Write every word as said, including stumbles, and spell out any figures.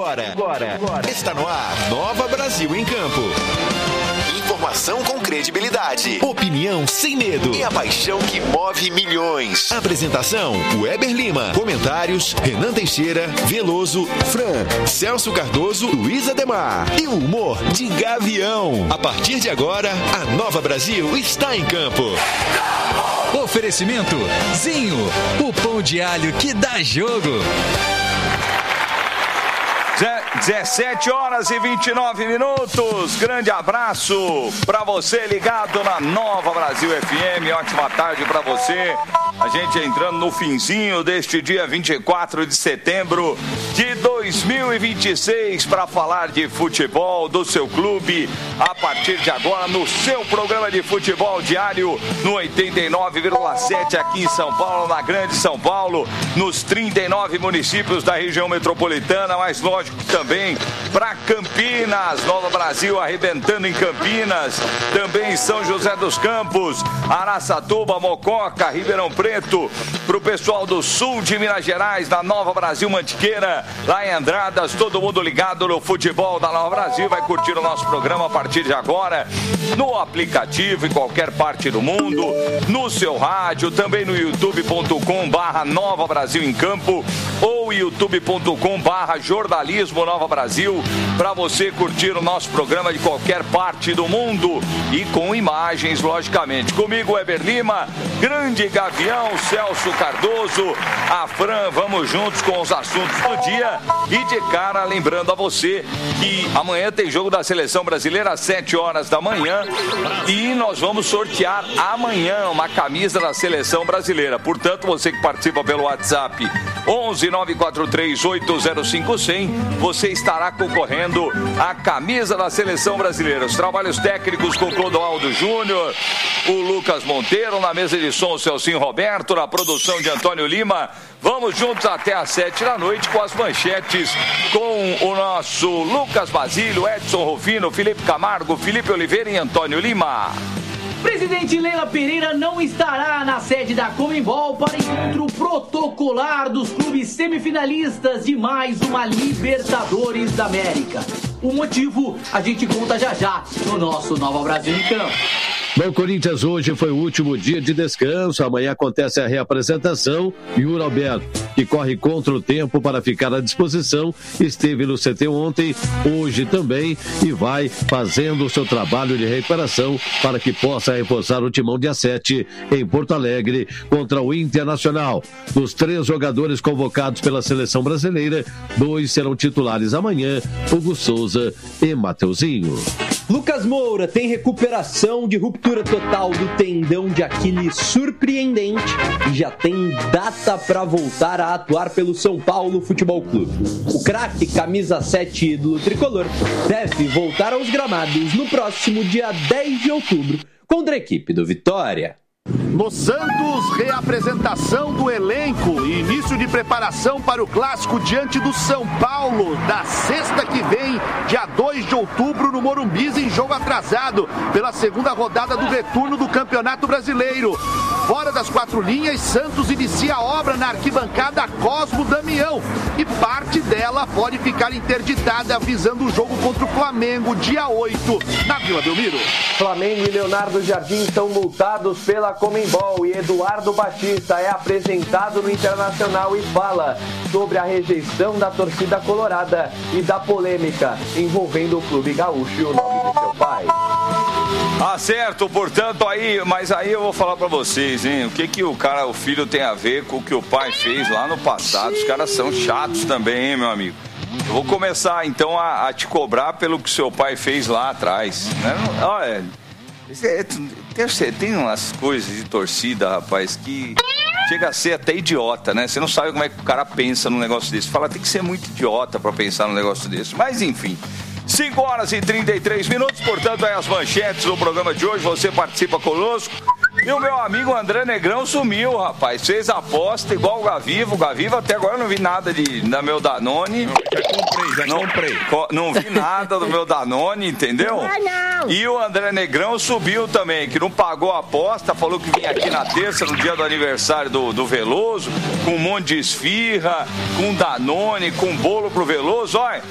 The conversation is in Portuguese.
agora, agora, agora. Está no ar, Nova Brasil em Campo. Informação com credibilidade, opinião sem medo e a paixão que move milhões. Apresentação, Weber Lima. Comentários, Renan Teixeira, Veloso, Fran, Celso Cardoso, Luiz Ademar. E o humor de Gavião. A partir de agora, a Nova Brasil está em campo. Oferecimento Zinho, o pão de alho que dá jogo. dezessete horas e vinte e nove minutos. Grande abraço para você ligado na Nova Brasil F M. Ótima tarde para você. A gente entrando no finzinho deste dia vinte e quatro de setembro de dois mil e vinte e seis para falar de futebol do seu clube. A partir de agora no seu programa de futebol diário no oitenta e nove vírgula sete aqui em São Paulo, na Grande São Paulo, nos trinta e nove municípios da região metropolitana, mas lógico também para Campinas, Nova Brasil arrebentando em Campinas, também em São José dos Campos, Araçatuba, Mococa, Ribeirão Preto, para o pessoal do sul de Minas Gerais, da Nova Brasil Mantiqueira, lá em Andradas, todo mundo ligado no futebol da Nova Brasil, vai curtir o nosso programa a partir de agora, no aplicativo, em qualquer parte do mundo, no seu rádio, também no youtube ponto com barra Nova Brasil em Campo, ou youtube ponto com barra jornalismo Nova Brasil, para você curtir o nosso programa de qualquer parte do mundo e com imagens, logicamente. Comigo, Weber Lima, grande Gavião, Celso Cardoso, a Fran, vamos juntos com os assuntos do dia. E de cara, lembrando a você que amanhã tem jogo da Seleção Brasileira às sete horas da manhã e nós vamos sortear amanhã uma camisa da Seleção Brasileira. Portanto, você que participa pelo WhatsApp onze nove quatro três oito zero cinco zero zero, você estará concorrendo à camisa da Seleção Brasileira. Os trabalhos técnicos com Clodoaldo Júnior, o Lucas Monteiro, na mesa de som o Celcinho Roberto, na produção de Antônio Lima. Vamos juntos até às sete da noite com as manchetes com o nosso Lucas Basílio, Edson Rufino, Felipe Camargo, Felipe Oliveira e Antônio Lima. Presidente Leila Pereira não estará na sede da Conmebol para encontro protocolar dos clubes semifinalistas de mais uma Libertadores da América. O motivo a gente conta já já no nosso Nova Brasil em Campo. No Corinthians hoje foi o último dia de descanso, amanhã acontece a reapresentação e o Alberto, que corre contra o tempo para ficar à disposição, esteve no C T ontem, hoje também, e vai fazendo o seu trabalho de recuperação para que possa reforçar o timão dia sete em Porto Alegre contra o Internacional. Dos três jogadores convocados pela seleção brasileira, dois serão titulares amanhã, Hugo Souza e Mateuzinho. Lucas Moura tem recuperação de ruptura total do tendão de Aquiles surpreendente e já tem data para voltar a atuar pelo São Paulo Futebol Clube. O craque, camisa sete ídolo tricolor, deve voltar aos gramados no próximo dia dez de outubro contra a equipe do Vitória. No Santos, reapresentação do elenco e início de preparação para o clássico diante do São Paulo, da sexta que vem, dia dois de outubro, no Morumbi, em jogo atrasado, pela segunda rodada do retorno do Campeonato Brasileiro. Fora das quatro linhas, Santos inicia a obra na arquibancada Cosmo Damião e parte dela pode ficar interditada visando o jogo contra o Flamengo, dia oito, na Vila Belmiro. Flamengo e Leonardo Jardim são multados pela Conmebol e Eduardo Batista é apresentado no Internacional e fala sobre a rejeição da torcida colorada e da polêmica envolvendo o clube gaúcho e o nome de seu pai. Ah, certo, portanto, aí, mas aí eu vou falar pra vocês, hein, o que que o cara, o filho tem a ver com o que o pai fez lá no passado. Os caras são chatos também, hein, meu amigo. Eu vou começar, então, a, a te cobrar pelo que seu pai fez lá atrás, né? Olha, tem, tem umas coisas de torcida, rapaz, que chega a ser até idiota, né? Você não sabe como é que o cara pensa num negócio desse. Fala, tem que ser muito idiota pra pensar num negócio desse. Mas, enfim, cinco horas e trinta e três minutos, portanto, é as manchetes do programa de hoje. Você participa conosco. E o meu amigo André Negrão sumiu, rapaz. Fez aposta igual o Gaviva. O Gaviva até agora eu não vi nada de, da meu Danone. Já comprei, já não, comprei. Não vi nada do meu Danone, entendeu? Não, não. E o André Negrão subiu também, que não pagou a aposta. Falou que vinha aqui na terça, no dia do aniversário do, do Veloso, com um monte de esfirra, com Danone, com bolo pro Veloso. Olha,